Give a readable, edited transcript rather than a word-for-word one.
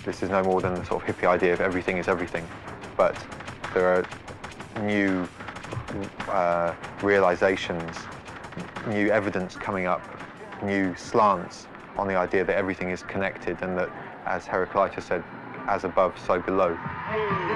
This is no more than the sort of hippie idea of everything is everything. But there are new realizations, new evidence coming up, new slants on the idea that everything is connected and that, as Heraclitus said, as above, so below.